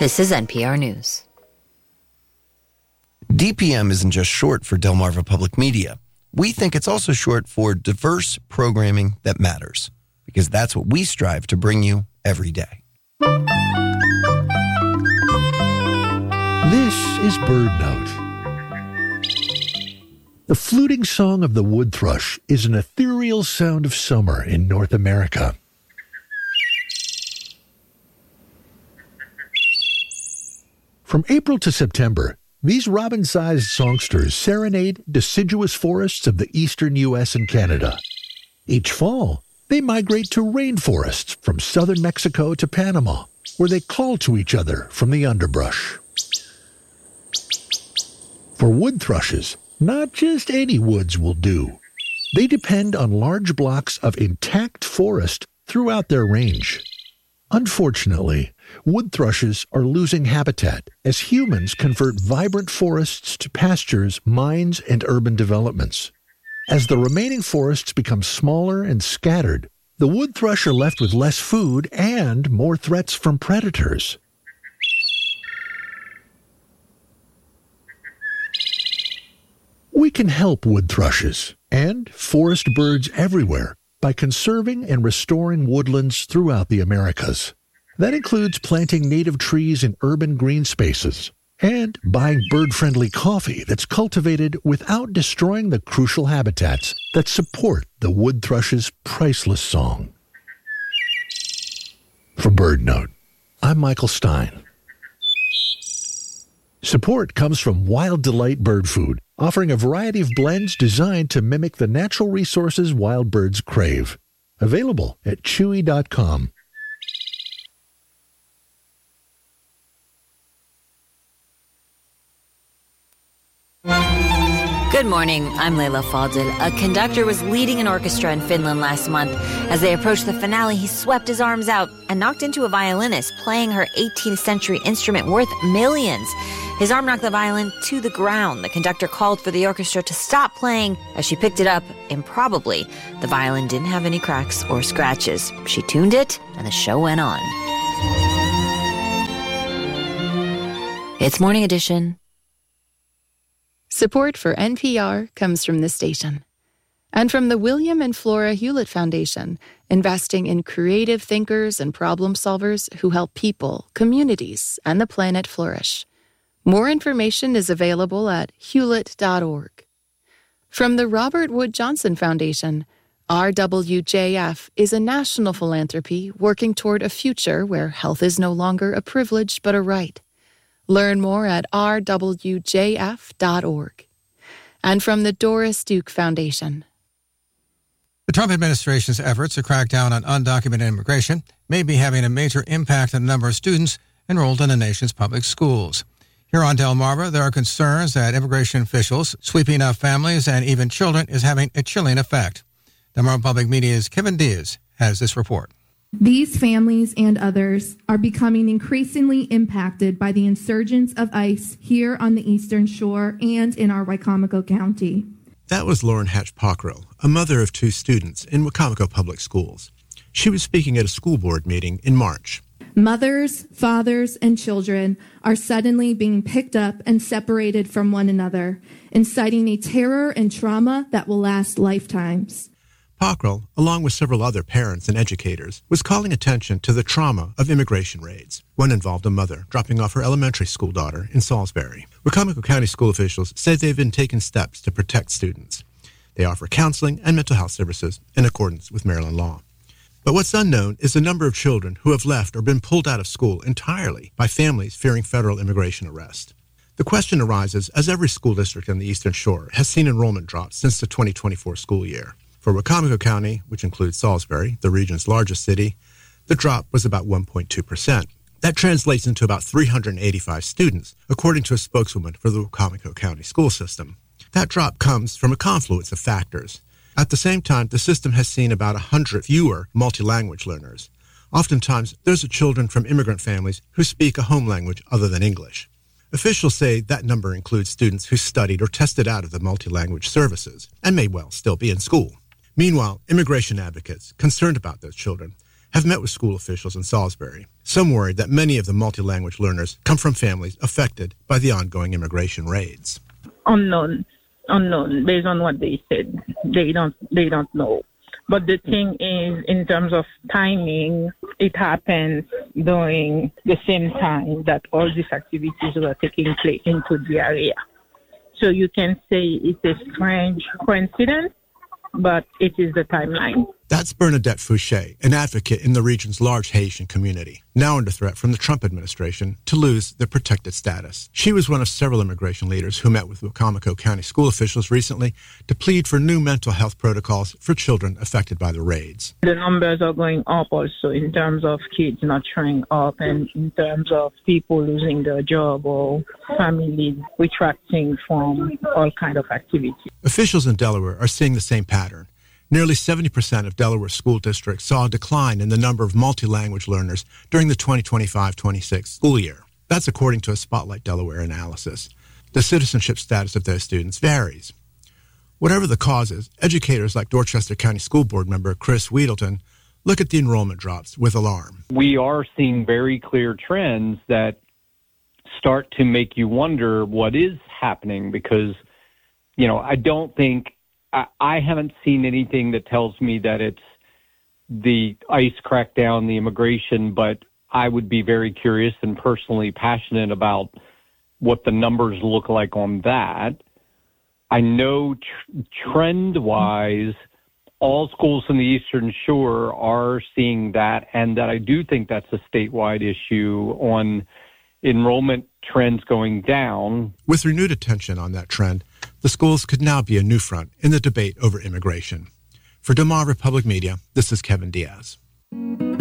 This is NPR News. DPM isn't just short for Delmarva Public Media. We think it's also short for diverse programming that matters, because that's what we strive to bring you every day. This is Bird Note. The fluting song of the wood thrush is an ethereal sound of summer in North America. From April to September, these robin-sized songsters serenade deciduous forests of the eastern U.S. and Canada. Each fall, they migrate to rainforests from southern Mexico to Panama, where they call to each other from the underbrush. For wood thrushes, not just any woods will do. They depend on large blocks of intact forest throughout their range. Unfortunately, wood thrushes are losing habitat as humans convert vibrant forests to pastures, mines, and urban developments. As the remaining forests become smaller and scattered, the wood thrush are left with less food and more threats from predators. We can help wood thrushes and forest birds everywhere by conserving and restoring woodlands throughout the Americas. That includes planting native trees in urban green spaces and buying bird-friendly coffee that's cultivated without destroying the crucial habitats that support the wood thrush's priceless song. For Bird Note, I'm Michael Stein. Support comes from Wild Delight Bird Food, offering a variety of blends designed to mimic the natural resources wild birds crave. Available at chewy.com. Good morning, I'm Leila Fadel. A conductor was leading an orchestra in Finland last month. As they approached the finale, he swept his arms out and knocked into a violinist playing her 18th century instrument worth millions. His arm knocked the violin to the ground. The conductor called for the orchestra to stop playing. As she picked it up, improbably, the violin didn't have any cracks or scratches. She tuned it, and the show went on. It's Morning Edition. Support for NPR comes from this station and from the William and Flora Hewlett Foundation, investing in creative thinkers and problem solvers who help people, communities, and the planet flourish. More information is available at hewlett.org. From the Robert Wood Johnson Foundation, RWJF is a national philanthropy working toward a future where health is no longer a privilege but a right. Learn more at rwjf.org. And from the Doris Duke Foundation. The Trump administration's efforts to crack down on undocumented immigration may be having a major impact on the number of students enrolled in the nation's public schools. Here on Delmarva, there are concerns that immigration officials sweeping up families and even children is having a chilling effect. Delmarva Public Media's Kevin Diaz has this report. These families and others are becoming increasingly impacted by the insurgence of ICE here on the Eastern Shore and in our Wicomico County. That was Lauren Hatch Pockrell, a mother of two students in Wicomico Public Schools. She was speaking at a school board meeting in March. Mothers, fathers, and children are suddenly being picked up and separated from one another, inciting a terror and trauma that will last lifetimes. Pockrell, along with several other parents and educators, was calling attention to the trauma of immigration raids. One involved a mother dropping off her elementary school daughter in Salisbury. Wicomico County school officials say they've been taking steps to protect students. They offer counseling and mental health services in accordance with Maryland law. But what's unknown is the number of children who have left or been pulled out of school entirely by families fearing federal immigration arrest. The question arises as every school district on the Eastern Shore has seen enrollment drop since the 2024 school year. For Wicomico County, which includes Salisbury, the region's largest city, the drop was about 1.2%. That translates into about 385 students, according to a spokeswoman for the Wicomico County school system. That drop comes from a confluence of factors. At the same time, the system has seen about 100 fewer multi-language learners. Oftentimes, those are children from immigrant families who speak a home language other than English. Officials say that number includes students who studied or tested out of the multi-language services and may well still be in school. Meanwhile, immigration advocates, concerned about those children, have met with school officials in Salisbury. Some worried that many of the multi-language learners come from families affected by the ongoing immigration raids. Unknown, based on what they said. They don't know. But the thing is, in terms of timing, it happens during the same time that all these activities were taking place into the area. So you can say it's a strange coincidence, but it is the timeline. That's Bernadette Fouché, an advocate in the region's large Haitian community, now under threat from the Trump administration to lose their protected status. She was one of several immigration leaders who met with Wicomico County school officials recently to plead for new mental health protocols for children affected by the raids. The numbers are going up also in terms of kids not showing up and in terms of people losing their job or families retracting from all kinds of activities. Officials in Delaware are seeing the same pattern. Nearly 70% of Delaware school districts saw a decline in the number of multi-language learners during the 2025-26 school year. That's according to a Spotlight Delaware analysis. The citizenship status of those students varies. Whatever the causes, educators like Dorchester County School Board member Chris Weedleton look at the enrollment drops with alarm. We are seeing very clear trends that start to make you wonder what is happening because, I haven't seen anything that tells me that it's the ICE crackdown, the immigration, but I would be very curious and personally passionate about what the numbers look like on that. I know trend-wise, all schools in the Eastern Shore are seeing that, and that I do think that's a statewide issue on enrollment trends going down. With renewed attention on that trend, the schools could now be a new front in the debate over immigration. For Delmarva Public Media, this is Kevin Diaz.